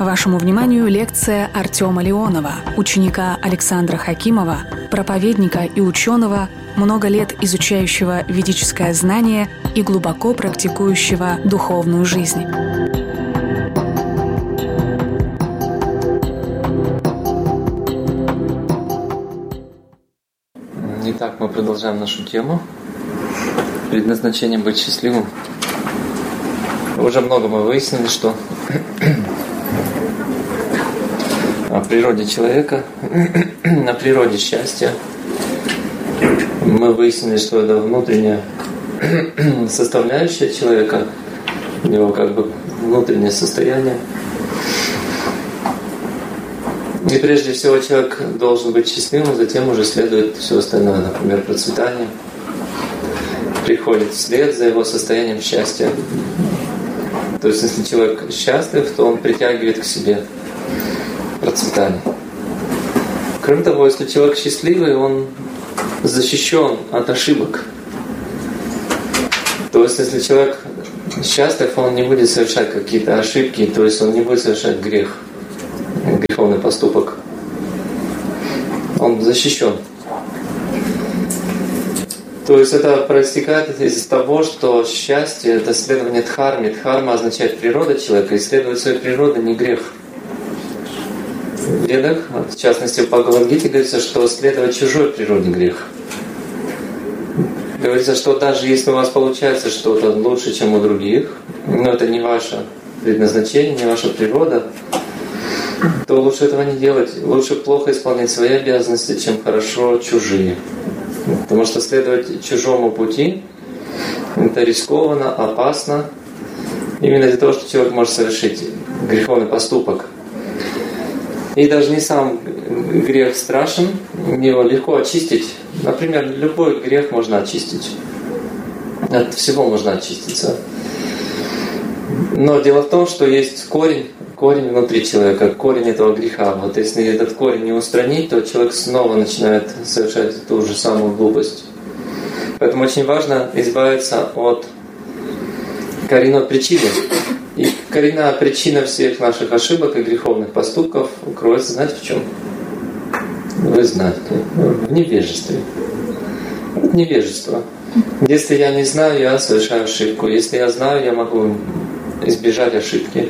Вашему вниманию лекция Артема Леонова, ученика Александра Хакимова, проповедника и ученого, много лет изучающего ведическое знание и глубоко практикующего духовную жизнь. Итак, мы продолжаем нашу тему «Предназначение быть счастливым». Уже много мы выяснили, что о природе человека, о природе счастья. Мы выяснили, что это внутренняя составляющая человека, его как бы внутреннее состояние. И прежде всего человек должен быть счастливым, затем уже следует все остальное, например, процветание. Приходит вслед за его состоянием счастья. То есть, если человек счастлив, то он притягивает к себе процветание. Кроме того, если человек счастливый, он защищен от ошибок. То есть, если человек счастлив, он не будет совершать какие-то ошибки, то есть он не будет совершать грех, греховный поступок. Он защищен. То есть это проистекает из того, что счастье — это следование дхарме. Дхарма означает природа человека, и следовать своей природе не грех. В Ведах, в частности в Бхагавад-гите, говорится, что следовать чужой природе грех. Говорится, что даже если у вас получается что-то лучше, чем у других, но это не ваше предназначение, не ваша природа, то лучше этого не делать. Лучше плохо исполнять свои обязанности, чем хорошо чужие. Потому что следовать чужому пути — это рискованно, опасно. Именно из-за того, что человек может совершить греховный поступок. И даже не сам грех страшен, его легко очистить. Например, любой грех можно очистить. От всего можно очиститься. Но дело в том, что есть корень внутри человека, корень этого греха. Вот если этот корень не устранить, то человек снова начинает совершать ту же самую глупость. Поэтому очень важно избавиться от коренной причины. И коренная причина всех наших ошибок и греховных поступков кроется, знаете, в чем? Вы знаете, в невежестве. Это невежество. Если я не знаю, я совершаю ошибку. Если я знаю, я могу избежать ошибки.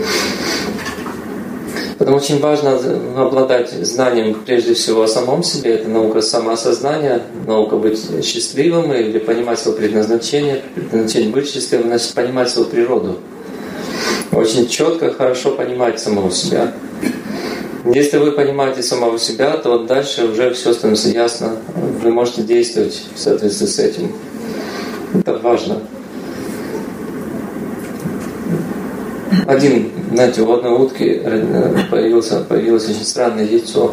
Поэтому очень важно обладать знанием прежде всего о самом себе. Это наука самоосознания, наука быть счастливым или понимать свое предназначение. Предназначение быть счастливым, значит понимать свою природу. Очень четко, хорошо понимать самого себя. Если вы понимаете самого себя, то дальше уже все становится ясно. Вы можете действовать в соответствии с этим. Это важно. Знаете, у одной утки появилось очень странное яйцо.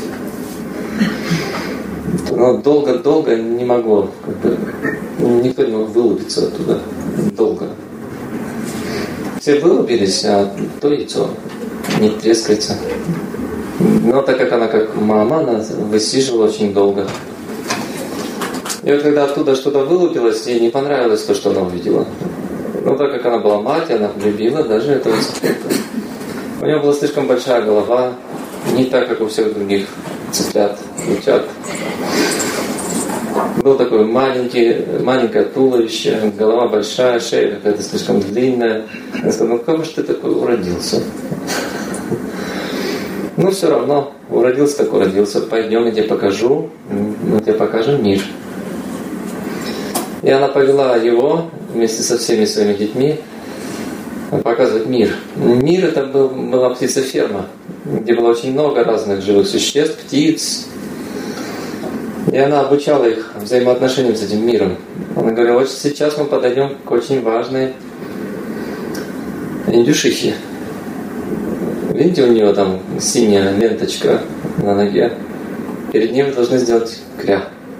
Оно долго не могло, никто не мог вылупиться оттуда. Долго. Все вылупились, а то яйцо не трескается. Но так как она как мама, она высиживала очень долго. И вот когда оттуда что-то вылупилось, ей не понравилось то, что она увидела. Но так как она была мать, она любила даже этого цыпленка. У нее была слишком большая голова, не так, как у всех других цыплят, утят. Был такой маленькое туловище, голова большая, шея какая-то слишком длинная. Я сказал, ну как же ты такой уродился? Ну все равно, уродился так уродился. Пойдем, я тебе покажу, мы тебе покажем мир. И она повела его вместе со всеми своими детьми показывать мир. Мир — это была птицеферма, где было очень много разных живых существ, птиц. И она обучала их взаимоотношениям с этим миром. Она говорила, вот сейчас мы подойдем к очень важной индюшихе. Видите, у нее там синяя ленточка на ноге. Перед ней вы должны сделать кря.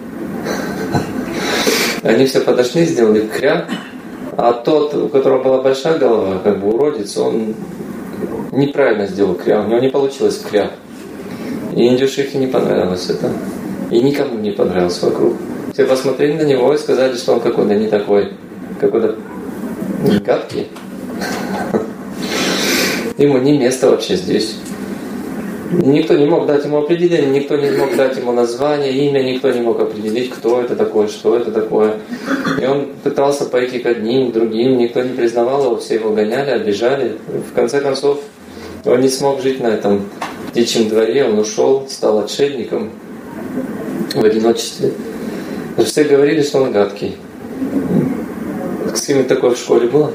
Они все подошли, сделали кря. А тот, у которого была большая голова, как бы уродец, он неправильно сделал кря. У него не получилось кря. И индюшихе не понравилось это. И никому не понравилось вокруг. Все посмотрели на него и сказали, что он какой-то не такой, какой-то гадкий. Ему не место вообще здесь. Никто не мог дать ему определение, никто не мог дать ему название, имя, никто не мог определить, кто это такое, что это такое. И он пытался пойти к одним, к другим, никто не признавал его, все его гоняли, обижали. В конце концов, он не смог жить на этом птичьем дворе, он ушел, стал отшельником в одиночестве. Все говорили, что он гадкий. С кем-нибудь такое в школе было?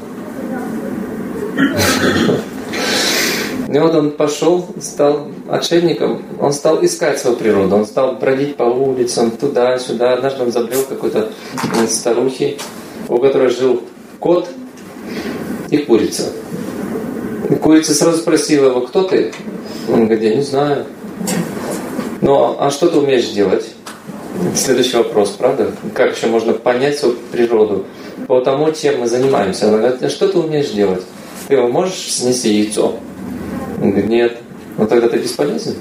И вот он пошел, стал отшельником, он стал искать свою природу, он стал бродить по улицам, туда-сюда. Однажды он забрел какой-то старухи, у которой жил кот и курица. И курица сразу спросила его: кто ты? Он говорит: я не знаю. Ну, а что ты умеешь делать? Следующий вопрос, правда? Как еще можно понять свою природу по тому, чем мы занимаемся? Она говорит: а что ты умеешь делать? Ты его можешь снести яйцо? Он говорит: нет. Ну тогда ты бесполезен.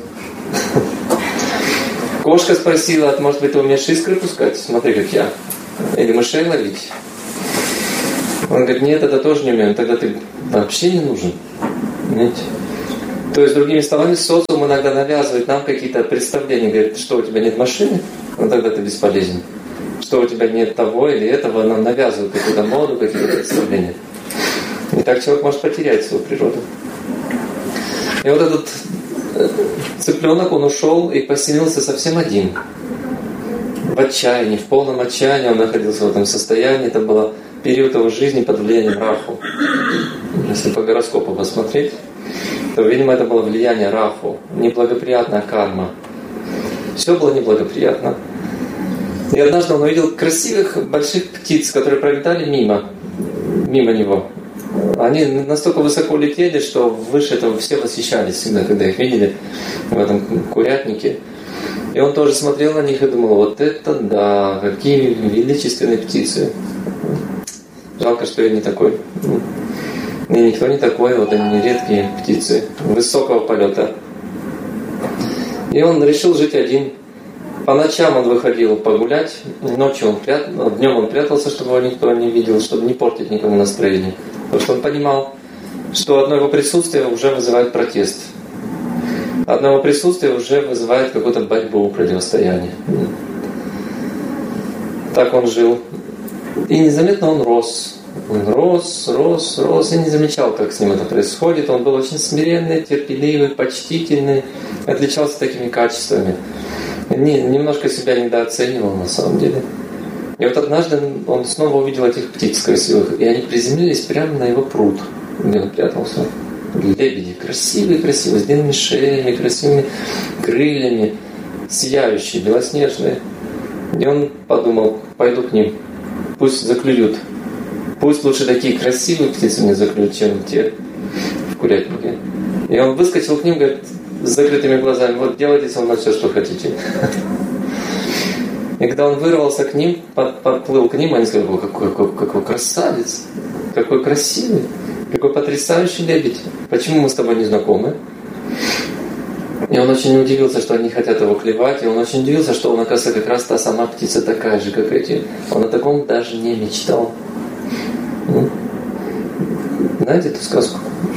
Кошка спросила: может быть, ты умеешь искры пускать? Смотри, как я. Или мышей ловить? Он говорит: нет, это тоже не умею. Тогда ты вообще не нужен. Понимаете? То есть, другими словами, социум иногда навязывает нам какие-то представления. Говорит: что у тебя нет машины? Ну тогда ты бесполезен. Что у тебя нет того или этого, нам навязывают какую-то моду, какие-то представления. И так человек может потерять свою природу. И вот этот цыпленок, он ушел и поселился совсем один. В отчаянии, в полном отчаянии он находился в этом состоянии. Это был период его жизни под влиянием Раху. Если по гороскопу посмотреть, то, видимо, это было влияние Раху. Неблагоприятная карма. Все было неблагоприятно. И однажды он увидел красивых больших птиц, которые пролетали мимо него. Они настолько высоко летели, что выше этого все восхищались всегда, когда их видели в этом курятнике. И он тоже смотрел на них и думал: вот это да, какие величественные птицы. Жалко, что я не такой. И никто не такой, вот они редкие птицы высокого полета. И он решил жить один. По ночам он выходил погулять, ночью днем он прятался, чтобы его никто не видел, чтобы не портить никому настроение. Потому что он понимал, что одно его присутствие уже вызывает протест. Одно его присутствие уже вызывает какую-то борьбу, противостояние. Так он жил. И незаметно он рос. Он рос, и не замечал, как с ним это происходит. Он был очень смиренный, терпеливый, почтительный, отличался такими качествами. Немножко себя недооценивал на самом деле. И вот однажды он снова увидел этих птиц красивых, и они приземлились прямо на его пруд, где он прятался. Лебеди, красивые, с длинными шеями, красивыми крыльями, сияющие, белоснежные. И он подумал: пойду к ним, пусть заклюют. Пусть лучше такие красивые птицы мне заклюют, чем те в курятнике. И он выскочил к ним, говорит, с закрытыми глазами: вот делайте со мной все, что хотите. И когда он вырвался к ним, подплыл к ним, они сказали: какой красавец, какой красивый, какой потрясающий лебедь. Почему мы с тобой не знакомы? И он очень удивился, что они хотят его клевать, и он очень удивился, что он, оказывается, как раз та сама птица такая же, как эти. Он о таком даже не мечтал. Знаете эту сказку?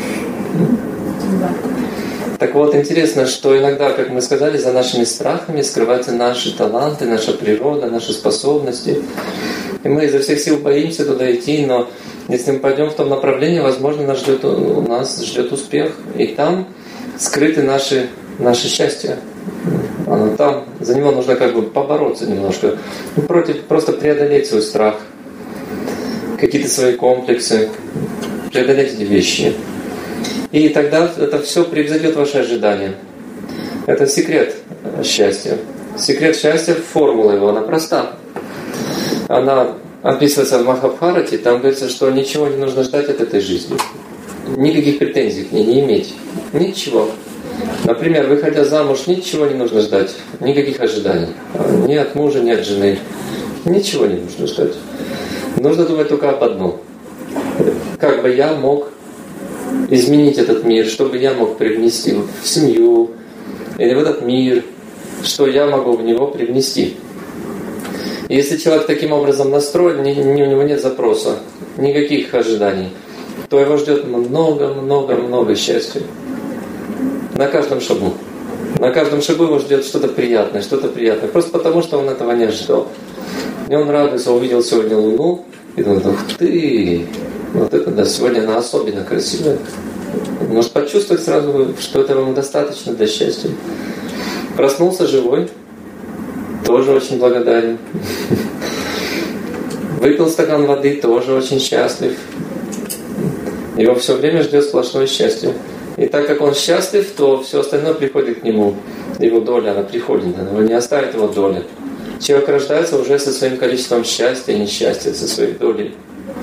Так вот, интересно, что иногда, как мы сказали, за нашими страхами скрываются наши таланты, наша природа, наши способности. И мы изо всех сил боимся туда идти, но если мы пойдем в том направлении, возможно, нас ждет успех. И там скрыты наши счастья. Оно там, за него нужно как бы побороться немножко. Просто преодолеть свой страх, какие-то свои комплексы, преодолеть эти вещи. И тогда это все превзойдет ваши ожидания. Это секрет счастья. Секрет счастья, формула его, она проста. Она описывается в Махабхарате, там говорится, что ничего не нужно ждать от этой жизни. Никаких претензий к ней не иметь. Ничего. Например, выходя замуж, ничего не нужно ждать. Никаких ожиданий. Ни от мужа, ни от жены. Ничего не нужно ждать. Нужно думать только об одном. Как бы я мог изменить этот мир, что бы я мог привнести в семью или в этот мир, что я могу в него привнести. И если человек таким образом настроен, у него нет запроса, никаких ожиданий. то его ждет много счастья. На каждом шагу. На каждом шагу его ждет что-то приятное. Просто потому, что он этого не ожидал. И он радуется, увидел сегодня Луну, и думает: ух ты, вот это да, сегодня она особенно красивая. Может почувствовать сразу, что этого ему достаточно для счастья. Проснулся живой, тоже очень благодарен. Выпил стакан воды, тоже очень счастлив. Его все время ждет сплошное счастье. И так как он счастлив, то все остальное приходит к нему. Его доля, она приходит, она не оставит его доля. Человек рождается уже со своим количеством счастья и несчастья, со своей долей.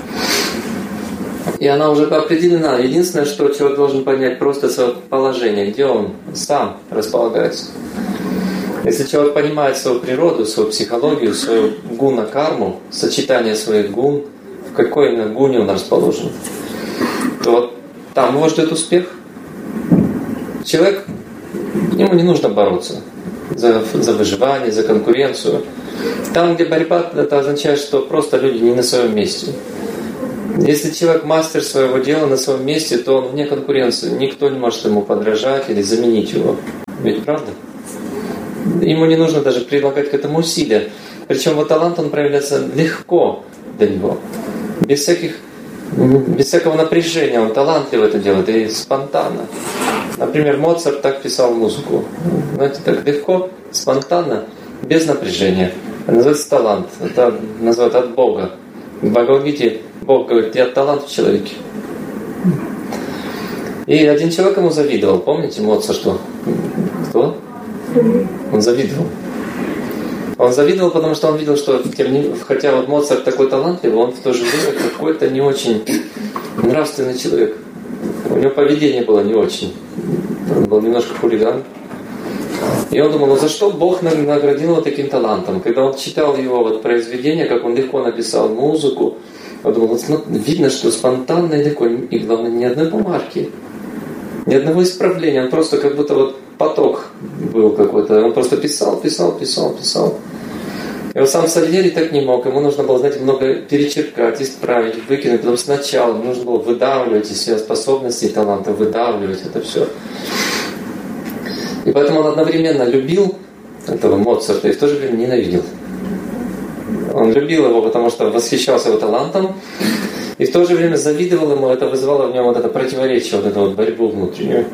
И она уже определена. Единственное, что человек должен понять, просто свое положение, где он сам располагается. Если человек понимает свою природу, свою психологию, свою гуна-карму, сочетание своих гун, в какой именно гуне он расположен, то вот там его ждет успех. Человек, ему не нужно бороться за выживание, за конкуренцию. Там, где борьба, это означает, что просто люди не на своем месте. Если человек мастер своего дела на своем месте, то он вне конкуренции. Никто не может ему подражать или заменить его. Ведь правда? Ему не нужно даже прилагать к этому усилия. Причем вот талант, он проявляется легко для него. Без всякого напряжения. Он талантливо это делает и спонтанно. Например, Моцарт так писал музыку. Знаете, так легко, спонтанно, без напряжения. Это называется талант. Это называют от Бога. В Бхагавад-гите Бог говорит: я талант в человеке. И один человек ему завидовал. Помните Моцарту? Кто? Он завидовал. Он завидовал, потому что он видел, что хотя вот Моцарт такой талантливый, он в то же время какой-то не очень нравственный человек. У него поведение было не очень. Он был немножко хулиган. И он думал: ну за что Бог наградил его таким талантом? Когда он читал его вот произведения, как он легко написал музыку, он думал: вот видно, что спонтанно и легко. И главное, ни одной помарки, ни одного исправления. Он просто как будто вот поток был какой-то. Он просто писал. И вот сам Сальери так не мог. Ему нужно было, знаете, много перечеркать, исправить, выкинуть. Потом сначала нужно было выдавливать из себя способности и таланта, выдавливать это все. И поэтому он одновременно любил этого Моцарта и в то же время ненавидел. Он любил его, потому что восхищался его талантом, и в то же время завидовал ему. Это вызывало в нем вот это противоречие, вот эту вот борьбу внутреннюю.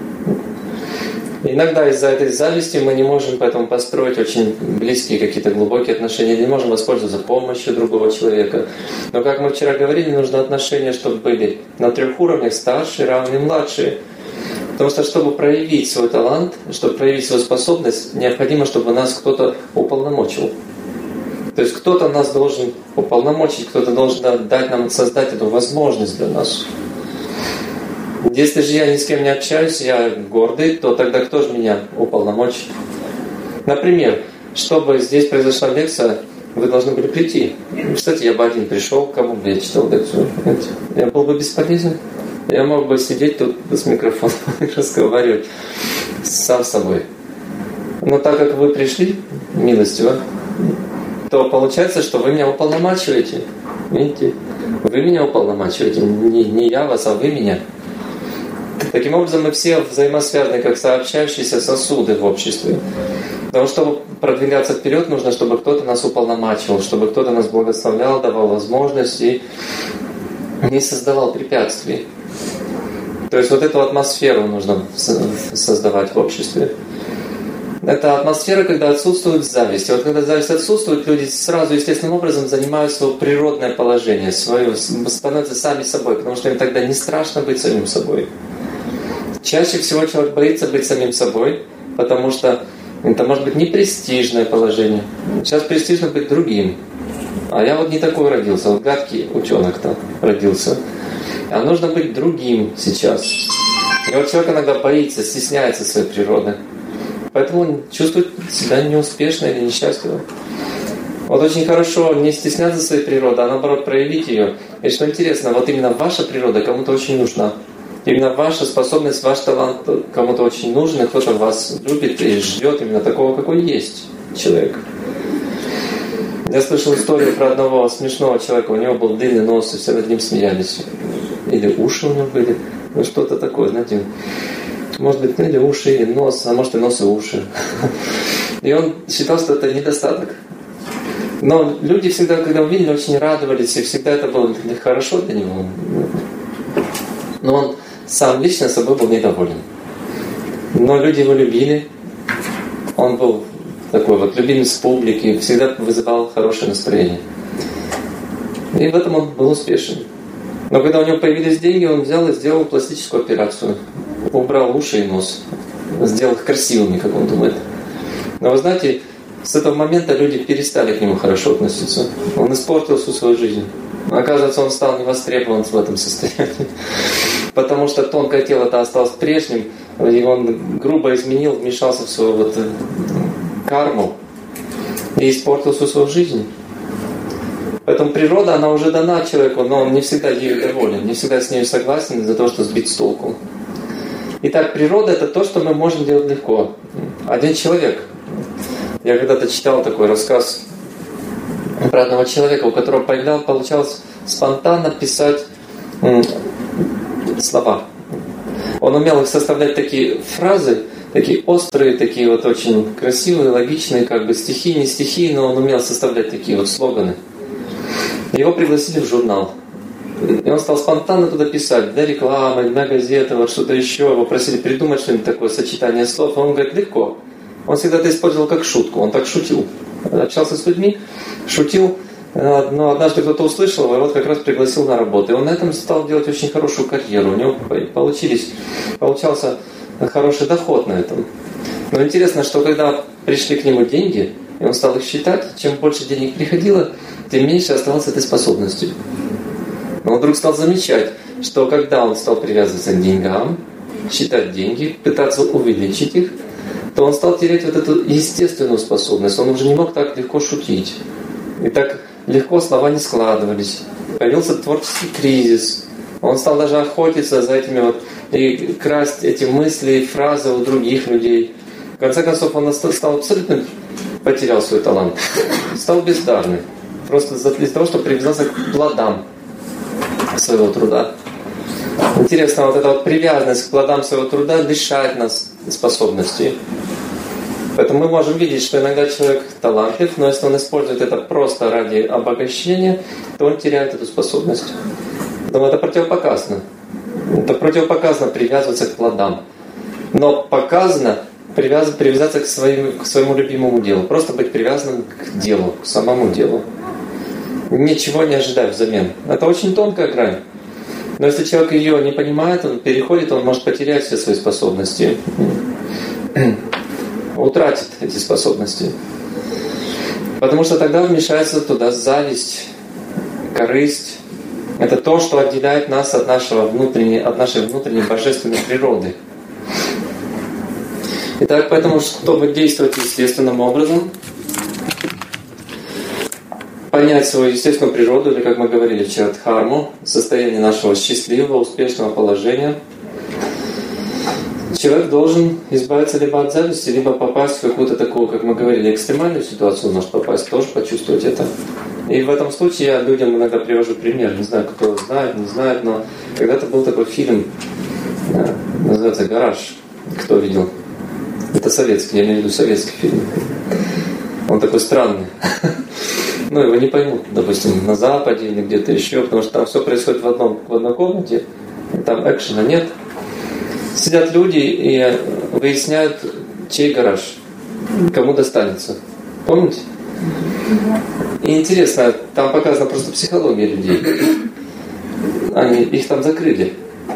Иногда из-за этой зависти мы не можем поэтому построить очень близкие какие-то глубокие отношения, не можем воспользоваться помощью другого человека. Но, как мы вчера говорили, нужно отношения, чтобы были на 3 уровнях: старшие, равные, младшие. Потому что, чтобы проявить свой талант, чтобы проявить свою способность, необходимо, чтобы нас кто-то уполномочил. То есть кто-то нас должен уполномочить, кто-то должен дать нам, создать эту возможность для нас. Если же я ни с кем не общаюсь, я гордый, то тогда кто же меня уполномочит? Например, чтобы здесь произошла лекция, вы должны были прийти. Кстати, я бы один пришел, кому бы я читал лекцию. Я был бы бесполезен. Я мог бы сидеть тут с микрофоном и разговаривать сам с собой. Но так как вы пришли милостиво, то получается, что вы меня уполномачиваете. Видите? Вы меня уполномачиваете. Не я вас, а вы меня. Таким образом, мы все взаимосвязаны, как сообщающиеся сосуды в обществе. Потому что, чтобы продвигаться вперед, нужно, чтобы кто-то нас уполномачивал, чтобы кто-то нас благословлял, давал возможности, не создавал препятствий. То есть вот эту атмосферу нужно создавать в обществе. Это атмосфера, когда отсутствует зависть. И вот когда зависть отсутствует, люди сразу естественным образом занимают свое природное положение, становятся сами собой, потому что им тогда не страшно быть самим собой. Чаще всего человек боится быть самим собой, потому что это может быть непрестижное положение. Сейчас престижно быть другим. А я вот не такой родился, вот гадкий утенок-то родился. А нужно быть другим сейчас. И вот человек иногда боится, стесняется своей природы. Поэтому он чувствует себя неуспешно или несчастливо. Вот очень хорошо не стесняться своей природы, а наоборот проявить ее. И что интересно, вот именно ваша природа кому-то очень нужна. Именно ваша способность, ваш талант кому-то очень нужен, и кто-то вас любит и ждет именно такого, какой есть человек. Я слышал историю про одного смешного человека, у него был длинный нос, и все над ним смеялись. или уши у него были. Ну, что-то такое, знаете. Может быть, или уши, или нос, а может и нос и уши. И он считал, что это недостаток. Но люди всегда, когда увидели, очень радовались, и всегда это было хорошо для него. Но он сам лично собой был недоволен. Но люди его любили. Он был такой вот любимец публики, всегда вызывал хорошее настроение. И в этом он был успешен. Но когда у него появились деньги, он взял и сделал пластическую операцию. Убрал уши и нос. Сделал их красивыми, как он думает. Но вы знаете, с этого момента люди перестали к нему хорошо относиться. Он испортил всю свою жизнь. Оказывается, он стал невостребован в этом состоянии. Потому что тонкое тело-то осталось прежним, и он грубо изменил, вмешался в свою вот карму и испортил всю свою жизнь. Поэтому природа, она уже дана человеку, но он не всегда ею доволен, не всегда с ней согласен из-за того, что сбит с толку. Итак, природа — это то, что мы можем делать легко. Один человек. Я когда-то читал такой рассказ про одного человека, у которого получалось спонтанно писать слова. Он умел их составлять такие фразы, такие острые, такие вот очень красивые, логичные, как бы стихи, не стихи, но он умел составлять такие вот слоганы. Его пригласили в журнал. И он стал спонтанно туда писать, для рекламы, для газеты, вот что-то еще. Его просили придумать что-нибудь такое, сочетание слов. А он говорит, легко. Он всегда это использовал как шутку, он так шутил. Общался с людьми, шутил, но однажды кто-то услышал его, и вот как раз пригласил на работу. И он на этом стал делать очень хорошую карьеру. У него получался хороший доход на этом. Но интересно, что когда пришли к нему деньги, и он стал их считать, чем больше денег приходило, тем меньше оставалось этой способностью. Но он вдруг стал замечать, что когда он стал привязываться к деньгам, считать деньги, пытаться увеличить их, то он стал терять вот эту естественную способность. Он уже не мог так легко шутить. И так легко слова не складывались. Появился творческий кризис. Он стал даже охотиться за этими вот и красть эти мысли, фразы у других людей. В конце концов, он стал абсолютно потерял свой талант. Стал бездарным. Просто из-за того, что привязался к плодам своего труда. Интересно, вот эта вот привязанность к плодам своего труда лишает нас способностей. Поэтому мы можем видеть, что иногда человек талантлив, но если он использует это просто ради обогащения, то он теряет эту способность. Поэтому это противопоказано. Это противопоказано привязываться к плодам. Но показано привязаться к своему любимому делу. Просто быть привязанным к делу, к самому делу. Ничего не ожидая взамен. Это очень тонкая грань. Но если человек ее не понимает, он переходит, он может потерять все свои способности. Утратит эти способности. Потому что тогда вмешается туда зависть, корысть. Это то, что отделяет нас от нашей внутренней божественной природы. Итак, поэтому, чтобы действовать естественным образом, понять свою естественную природу, или, как мы говорили вчера, дхарму, состояние нашего счастливого, успешного положения, человек должен избавиться либо от зависти, либо попасть в какую-то такую, как мы говорили, экстремальную ситуацию, может попасть, тоже почувствовать это. И в этом случае я людям иногда привожу пример, не знаю, кто знает, не знает, но когда-то был такой фильм, называется «Гараж», кто видел? Это советский, я имею в виду советский фильм. Он такой странный. Ну, его не поймут, допустим, на Западе или где-то еще, потому что там все происходит в одной комнате, там экшена нет. Сидят люди и выясняют, чей гараж, кому достанется. Помните? И интересно, там показана просто психология людей. Их там закрыли.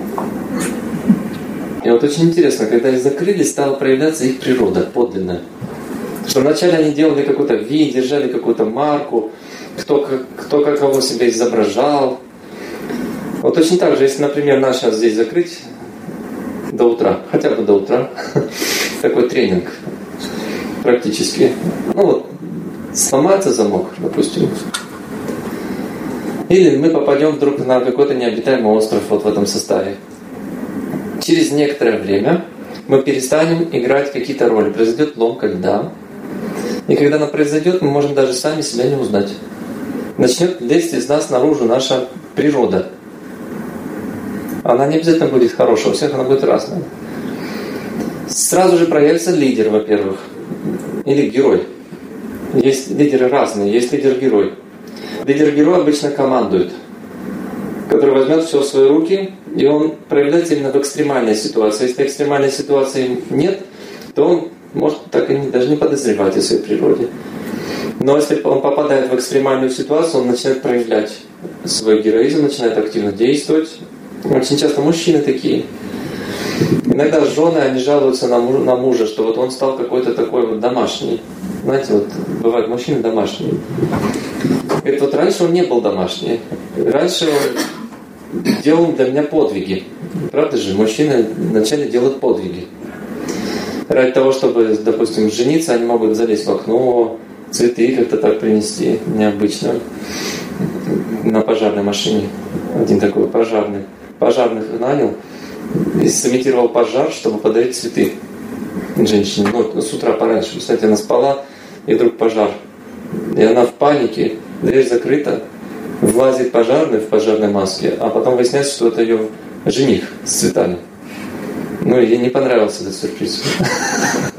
И вот очень интересно, когда их закрыли, стала проявляться их природа подлинная. Что вначале они делали какой-то вид, держали какую-то марку, кто кого себя изображал. Вот точно так же, если, например, нас сейчас здесь закрыть до утра, хотя бы до утра, такой тренинг практически. Ну вот, сломается замок, допустим. Или мы попадем вдруг на какой-то необитаемый остров вот в этом составе. Через некоторое время мы перестанем играть какие-то роли. Произойдет ломка льда. И когда она произойдет, мы можем даже сами себя не узнать. Начнет лезть из нас наружу наша природа. Она не обязательно будет хорошая, у всех она будет разная. Сразу же проявится лидер, во-первых, или герой. Есть лидеры разные, есть лидер-герой. Лидер-герой обычно командует, который возьмет все в свои руки, и он проявляется именно в экстремальной ситуации. Если экстремальной ситуации нет, то он может так и даже не подозревать о своей природе. Но если он попадает в экстремальную ситуацию, он начинает проявлять свой героизм, начинает активно действовать. Очень часто мужчины такие. Иногда жены, они жалуются на мужа, что вот он стал какой-то такой вот домашний. Знаете, вот бывают мужчины домашние. Говорит, вот раньше он не был домашний. Раньше он делал для меня подвиги. Правда же, мужчины вначале делают подвиги. Ради того, чтобы, допустим, жениться, они могут залезть в окно, цветы как-то так принести необычно. На пожарной машине. Один такой пожарный. Пожарных нанял и сымитировал пожар, чтобы подарить цветы женщине. Ну, с утра пораньше. Кстати, она спала, и вдруг пожар. И она в панике, дверь закрыта, влазит пожарный в пожарной маске, а потом выясняется, что это ее жених с цветами. Ну, ей не понравился этот сюрприз.